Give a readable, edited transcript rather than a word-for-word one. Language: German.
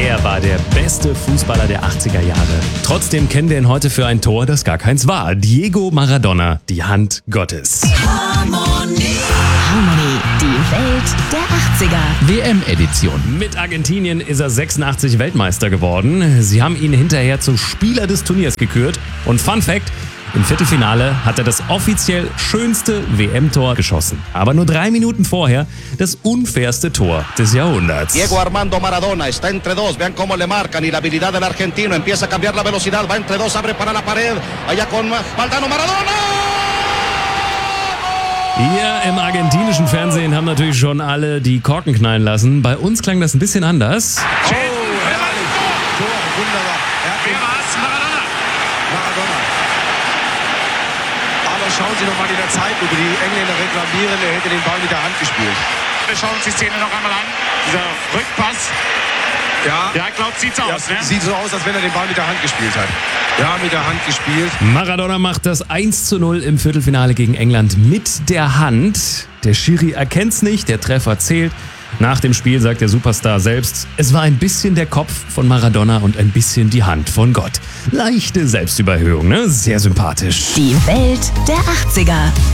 Er war der beste Fußballer der 80er Jahre. Trotzdem kennen wir ihn heute für ein Tor, das gar keins war. Diego Maradona, die Hand Gottes. Harmony, die Welt der 80er. WM-Edition. Mit Argentinien ist er 86 Weltmeister geworden. Sie haben ihn hinterher zum Spieler des Turniers gekürt. Und Fun Fact: im Viertelfinale hat er das offiziell schönste WM-Tor geschossen. Aber nur 3 Minuten vorher das unfairste Tor des Jahrhunderts. Diego Armando Maradona está entre dos, vean cómo le marcan y la habilidad del argentino empieza a cambiar la velocidad, va entre dos, abre para la pared, allá con Valdano Maradona. Hier im argentinischen Fernsehen haben natürlich schon alle die Korken knallen lassen. Bei uns klang das ein bisschen anders. Oh, herrlich. Tor, wunderbar. Wer war's? Maradona. Aber schauen Sie noch mal in der Zeitlupe. Die Engländer reklamieren, er hätte den Ball mit der Hand gespielt. Wir schauen uns die Szene noch einmal an. Dieser Rückpass. Ja, Ja, glaubt, sieht's aus, ne? sieht so aus, als wenn er den Ball mit der Hand gespielt hat. Ja, mit der Hand gespielt. Maradona macht das 1:0 im Viertelfinale gegen England mit der Hand. Der Schiri erkennt's nicht, der Treffer zählt. Nach dem Spiel sagt der Superstar selbst, es war ein bisschen der Kopf von Maradona und ein bisschen die Hand von Gott. Leichte Selbstüberhöhung, ne? Sehr sympathisch. Die Welt der 80er.